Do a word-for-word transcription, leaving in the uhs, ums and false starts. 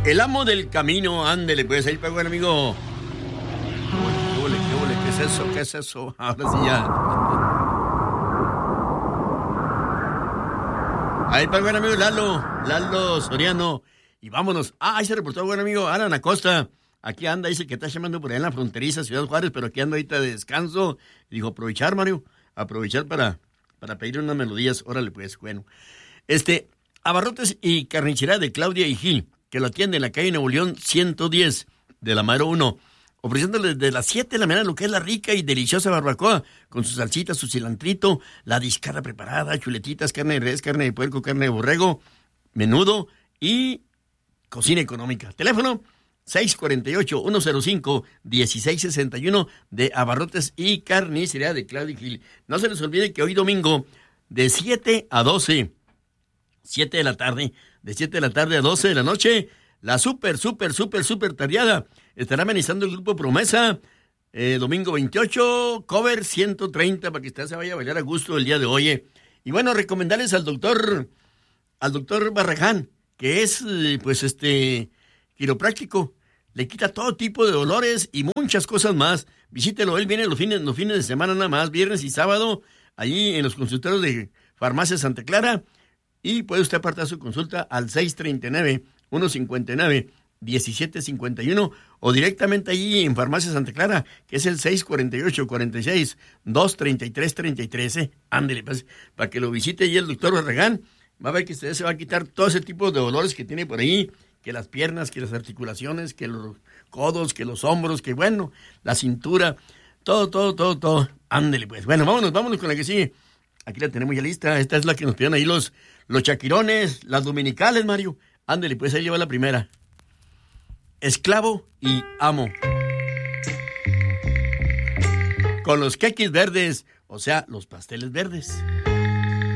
El amo del camino, ándele, pues ahí para buen amigo. ¿Qué huele, qué huele, qué es eso, qué es eso? Ahora sí ya. Ahí para buen amigo Lalo, Lalo Soriano. Y vámonos. Ah, ahí se reportó buen amigo Alan Acosta. Aquí anda, dice que está llamando por allá en la fronteriza Ciudad Juárez, pero aquí anda ahorita de descanso. Dijo, aprovechar, Mario, aprovechar para, para pedir unas melodías. Órale, pues, bueno. Este, abarrotes y carnicería de Claudia y Gil, que lo atiende en la calle Nuevo León ciento diez de la Madero uno, ofreciéndole desde las siete de la mañana lo que es la rica y deliciosa barbacoa, con su salsita, su cilantrito, la discada preparada, chuletitas, carne de res, carne de puerco, carne de borrego, menudo y cocina económica. Teléfono seis cuatro ocho, uno cero cinco, uno seis seis uno de Abarrotes y Carnicería de Claudia y Gil. No se les olvide que hoy domingo, de siete a doce, siete de la tarde, de siete de la tarde a doce de la noche, la súper, súper, súper, súper tardeada estará amenizando el grupo Promesa, eh, domingo veintiocho, cover ciento treinta, para que usted se vaya a bailar a gusto el día de hoy. Y bueno, recomendarles al doctor, al doctor Barragán, que es, eh, pues, este, quiropráctico, le quita todo tipo de dolores y muchas cosas más. Visítelo, él viene los fines, los fines de semana nada más, viernes y sábado, allí en los consultorios de Farmacia Santa Clara, y puede usted apartar su consulta al seis tres nueve, uno cinco nueve, uno siete cinco uno o directamente allí en Farmacia Santa Clara, que es el seis cuatro ocho, cuatro seis, dos tres tres tres tres. ¿eh? Ándele, pues, para que lo visite allí el doctor Barragán. Va a ver que usted se va a quitar todo ese tipo de dolores que tiene por ahí, que las piernas, que las articulaciones, que los codos, que los hombros, que bueno, la cintura, todo, todo, todo, todo. Ándele, pues. Bueno, vámonos, vámonos con la que sigue. Aquí la tenemos ya lista. Esta es la que nos pidieron ahí los, los chaquirones, las dominicales, Mario. Ándele, pues ahí lleva la primera. Esclavo y amo. Con los quequis verdes, o sea, los pasteles verdes.